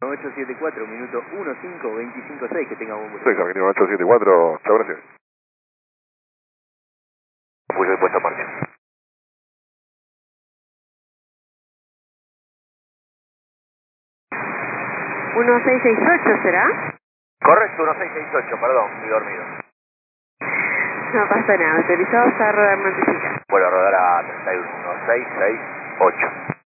874, minuto 15256, que tenga buen vuelo. Sí, Argentina 874, chao, gracias. Apoyo de puesta a partir. 1668, ¿será? Correcto, 1668, perdón, estoy dormido. No pasa nada, autorizados a rodar notificar. Vuelvo a rodar a 31668.